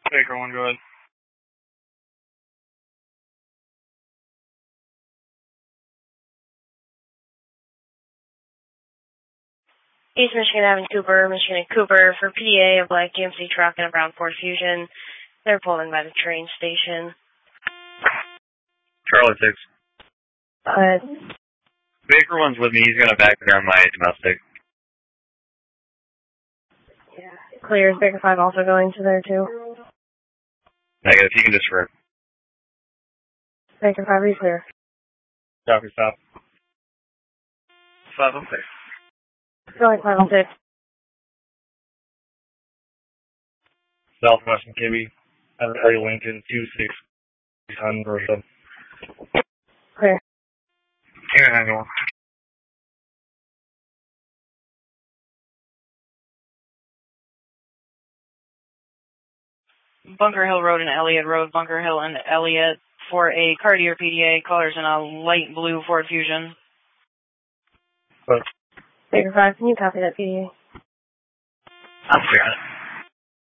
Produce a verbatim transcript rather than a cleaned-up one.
Baker one, go ahead. East Michigan Avenue Cooper, Michigan and Cooper for P D A, a black G M C truck and a brown Ford Fusion. They're pulling by the train station. Charlie six. Uh, Baker one's with me. He's going to back down my domestic. yeah. Clear. Is Baker five also going to there too? Negative. You can just refer. Baker five, are you clear? Copy, stop. five oh six. Going five oh six. Southwestern Kibby. L Lincoln two six ton Versa. Clear. Here, hang on. Bunker Hill Road and Elliott Road, Bunker Hill and Elliott for a Cartier P D A, colors in a light blue Ford Fusion. What? Baker five, can you copy that P D A? I'm clear on it.